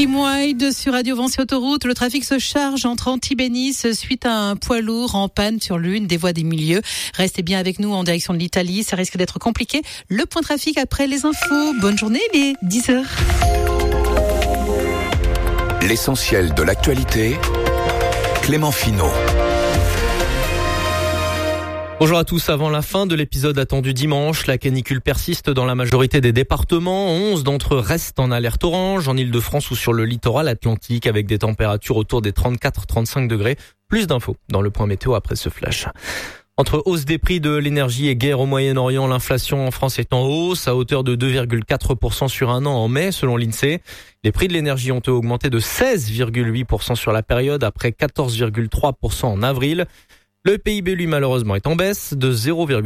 Kim Wilde sur Radio Vinci Autoroute. Le trafic se charge entre Antibes et Nice suite à un poids lourd en panne sur l'une des voies des milieux. Restez bien avec nous en direction de l'Italie. Ça risque d'être compliqué. Le point trafic après les infos. Bonne journée, il est 10h. L'essentiel de l'actualité. Clément Finot. Bonjour à tous. Avant la fin de l'épisode attendu dimanche, la canicule persiste dans la majorité des départements. 11 d'entre eux restent en alerte orange, en Ile-de-France ou sur le littoral atlantique, avec des températures autour des 34-35 degrés. Plus d'infos dans le point météo après ce flash. Entre hausse des prix de l'énergie et guerre au Moyen-Orient, l'inflation en France est en hausse à hauteur de 2,4% sur un an en mai, selon l'INSEE. Les prix de l'énergie ont augmenté de 16,8% sur la période, après 14,3% en avril. Le PIB, lui, malheureusement, est en baisse de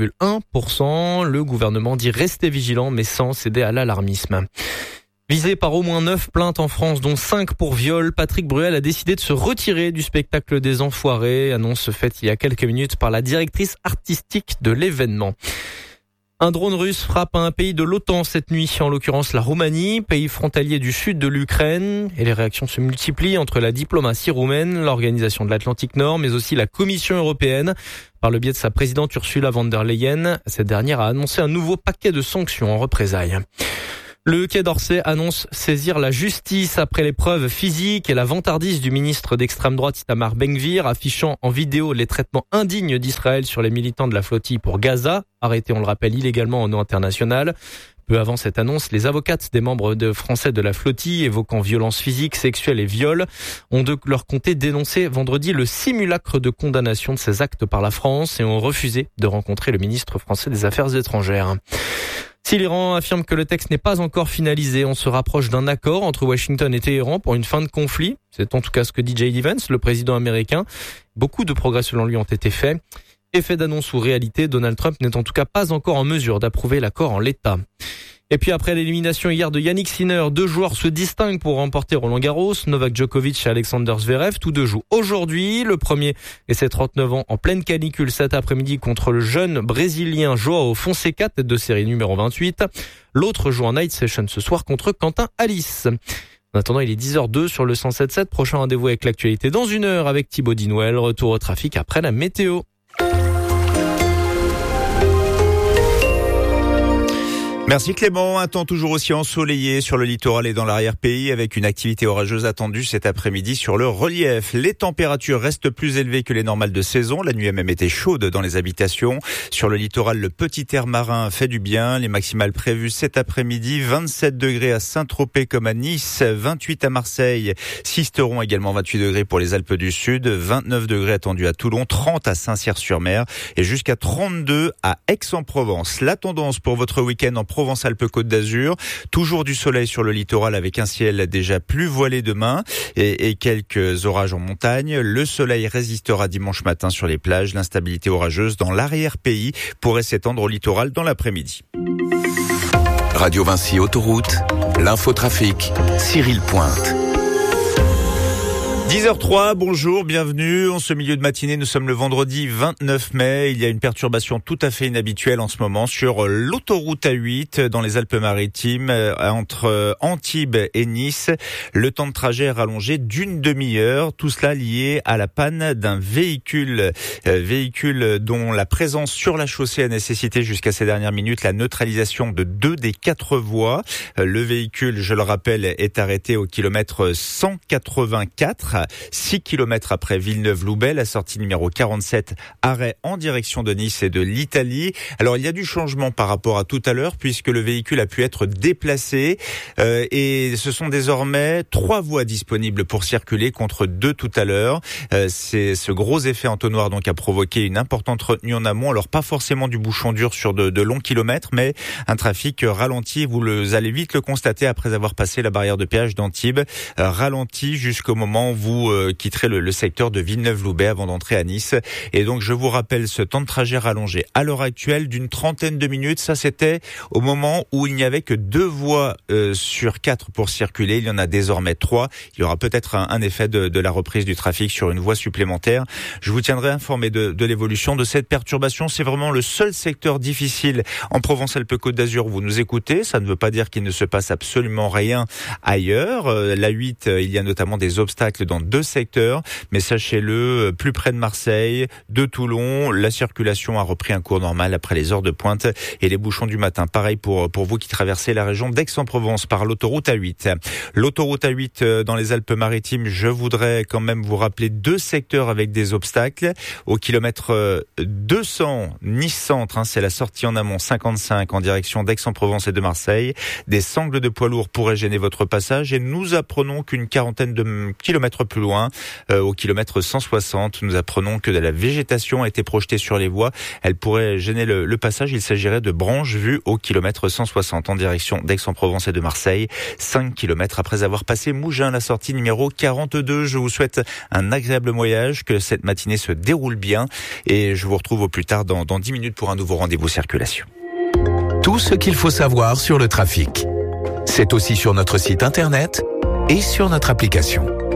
0,1%. Le gouvernement dit rester vigilant, mais sans céder à l'alarmisme. Visé par au moins 9 plaintes en France, dont 5 pour viol, Patrick Bruel a décidé de se retirer du spectacle des Enfoirés, annonce faite il y a quelques minutes par la directrice artistique de l'événement. Un drone russe frappe un pays de l'OTAN cette nuit, en l'occurrence la Roumanie, pays frontalier du sud de l'Ukraine. Et les réactions se multiplient entre la diplomatie roumaine, l'Organisation de l'Atlantique Nord, mais aussi la Commission européenne. Par le biais de sa présidente Ursula von der Leyen, cette dernière a annoncé un nouveau paquet de sanctions en représailles. Le Quai d'Orsay annonce saisir la justice après les preuves physiques et la vantardise du ministre d'extrême droite Itamar Ben-Gvir, affichant en vidéo les traitements indignes d'Israël sur les militants de la flottille pour Gaza, arrêtés, on le rappelle, illégalement en eau internationale. Peu avant cette annonce, les avocates des membres français de la flottille, évoquant violences physiques, sexuelles et viols, ont de leur côté dénoncé vendredi le simulacre de condamnation de ces actes par la France et ont refusé de rencontrer le ministre français des Affaires étrangères. Si l'Iran affirme que le texte n'est pas encore finalisé, on se rapproche d'un accord entre Washington et Téhéran pour une fin de conflit. C'est en tout cas ce que dit J.D. Vance, le président américain. Beaucoup de progrès selon lui ont été faits. Effet d'annonce ou réalité, Donald Trump n'est en tout cas pas encore en mesure d'approuver l'accord en l'état. Et puis après l'élimination hier de Yannick Sinner, 2 joueurs se distinguent pour remporter Roland-Garros. Novak Djokovic et Alexander Zverev, tous deux jouent aujourd'hui. Le premier et ses 39 ans en pleine canicule cet après-midi contre le jeune brésilien Joao Fonseca, tête de série numéro 28. L'autre joue en night session ce soir contre Quentin Alice. En attendant, il est 10h02 sur le 107.7. Prochain rendez-vous avec l'actualité dans 1 heure avec Thibaut Dinouel. Retour au trafic après la météo. Merci Clément. Un temps toujours aussi ensoleillé sur le littoral et dans l'arrière-pays, avec une activité orageuse attendue cet après-midi sur le relief. Les températures restent plus élevées que les normales de saison. La nuit a même été chaude dans les habitations. Sur le littoral, le petit air marin fait du bien. Les maximales prévues cet après-midi, 27 degrés à Saint-Tropez comme à Nice, 28 à Marseille, Sisteron également 28 degrés pour les Alpes du Sud, 29 degrés attendus à Toulon, 30 à Saint-Cyr-sur-Mer et jusqu'à 32 à Aix-en-Provence. La tendance pour votre week-end en Provence-Alpes-Côte d'Azur, toujours du soleil sur le littoral avec un ciel déjà plus voilé demain et quelques orages en montagne. Le soleil résistera dimanche matin sur les plages. L'instabilité orageuse dans l'arrière-pays pourrait s'étendre au littoral dans l'après-midi. Radio Vinci Autoroute, l'infotrafic, Cyril Pointe. 10h03, bonjour, bienvenue. En ce milieu de matinée, nous sommes le vendredi 29 mai. Il y a une perturbation tout à fait inhabituelle en ce moment sur l'autoroute A8 dans les Alpes-Maritimes entre Antibes et Nice. Le temps de trajet est rallongé d'une demi-heure. Tout cela lié à la panne d'un véhicule dont la présence sur la chaussée a nécessité jusqu'à ces dernières minutes la neutralisation de 2 des 4 voies. Le véhicule, je le rappelle, est arrêté au kilomètre 184. 6 km après Villeneuve-Loubet, la sortie numéro 47, arrêt en direction de Nice et de l'Italie. Alors il y a du changement par rapport à tout à l'heure puisque le véhicule a pu être déplacé et ce sont désormais 3 voies disponibles pour circuler contre 2 tout à l'heure. C'est ce gros effet entonnoir donc a provoqué une importante retenue en amont. Alors pas forcément du bouchon dur sur de longs kilomètres, mais un trafic ralenti. Vous allez vite le constater après avoir passé la barrière de péage d'Antibes, ralenti jusqu'au moment où vous quitterez le secteur de Villeneuve-Loubet avant d'entrer à Nice. Et donc je vous rappelle ce temps de trajet rallongé à l'heure actuelle d'une 30aine de minutes. Ça c'était au moment où il n'y avait que 2 voies sur 4 pour circuler. Il y en a désormais 3. Il y aura peut-être un effet de la reprise du trafic sur une voie supplémentaire. Je vous tiendrai informé de l'évolution de cette perturbation. C'est vraiment le seul secteur difficile en Provence-Alpes-Côte d'Azur. Vous nous écoutez, ça ne veut pas dire qu'il ne se passe absolument rien ailleurs. La 8, il y a notamment des obstacles dans 2 secteurs, mais sachez-le, plus près de Marseille, de Toulon, la circulation a repris un cours normal après les heures de pointe et les bouchons du matin. Pareil pour vous qui traversez la région d'Aix-en-Provence par l'autoroute A8. L'autoroute A8 dans les Alpes-Maritimes, je voudrais quand même vous rappeler 2 secteurs avec des obstacles. Au kilomètre 200, Nice Centre, c'est la sortie en amont 55 en direction d'Aix-en-Provence et de Marseille. Des sangles de poids lourds pourraient gêner votre passage et nous apprenons qu'une 40aine de kilomètres plus loin, au kilomètre 160, nous apprenons que de la végétation a été projetée sur les voies. Elle pourrait gêner le passage. Il s'agirait de branches vues au kilomètre 160 en direction d'Aix-en-Provence et de Marseille. 5 kilomètres après avoir passé Mougins, la sortie numéro 42. Je vous souhaite un agréable voyage, que cette matinée se déroule bien et je vous retrouve au plus tard dans 10 minutes pour un nouveau rendez-vous circulation. Tout ce qu'il faut savoir sur le trafic. C'est aussi sur notre site internet et sur notre application.